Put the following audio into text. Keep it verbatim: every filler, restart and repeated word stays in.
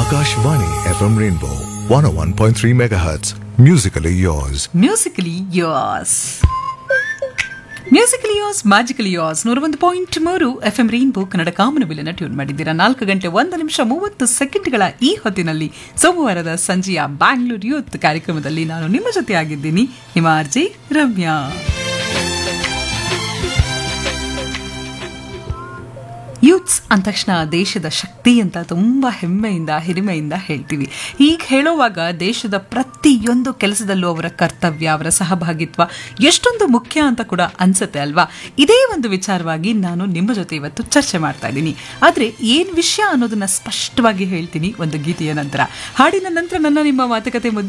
Akashvani F M Rainbow one oh one point three megahertz. Musically yours. Musically yours musically yours magically yours ನೂರ ಒಂದು point ಮೂರು F M rainbow Kannada ಕಾಮನಬಿಲ್ಲನ್ನು tune ಮಾಡಿದ್ದೀರಾ. ನಾಲ್ಕು ಗಂಟೆ ಒಂದು ನಿಮಿಷ ಮೂವತ್ತು ಸೆಕೆಂಡ್ಗಳ ಈ ಹೊತ್ತಿನಲ್ಲಿ ಸೋಮವಾರದ ಸಂಜೆಯ ಬ್ಯಾಂಗ್ಳೂರ್ ಯೂತ್ ಕಾರ್ಯಕ್ರಮದಲ್ಲಿ ನಾನು ನಿಮ್ಮ ಜೊತೆ ಆಗಿದ್ದೀನಿ, ನಿಮ್ಮ ಆರ್ಜೆ ರಮ್ಯಾ. ಯೂತ್ಸ್ ಅಂದ ತಕ್ಷಣ ದೇಶದ ಶಕ್ತಿ ಅಂತ ತುಂಬ ಹೆಮ್ಮೆಯಿಂದ ಹಿರಿಮೆಯಿಂದ ಹೇಳ್ತೀವಿ. ಈಗ ಹೇಳುವಾಗ ದೇಶದ ಪ್ರತಿಯೊಂದು ಕೆಲಸದಲ್ಲೂ ಅವರ ಕರ್ತವ್ಯ, ಅವರ ಸಹಭಾಗಿತ್ವ ಎಷ್ಟೊಂದು ಮುಖ್ಯ ಅಂತ ಕೂಡ ಅನ್ಸುತ್ತೆ ಅಲ್ವಾ? ಇದೇ ಒಂದು ವಿಚಾರವಾಗಿ ನಾನು ನಿಮ್ಮ ಜೊತೆ ಇವತ್ತು ಚರ್ಚೆ ಮಾಡ್ತಾ ಇದ್ದೀನಿ. ಆದರೆ ಏನು ವಿಷಯ ಅನ್ನೋದನ್ನ ಸ್ಪಷ್ಟವಾಗಿ ಹೇಳ್ತೀನಿ ಒಂದು ಗೀತೆಯ ನಂತರ. ಹಾಡಿನ ನಂತರ ನನ್ನ ನಿಮ್ಮ ಮಾತುಕತೆ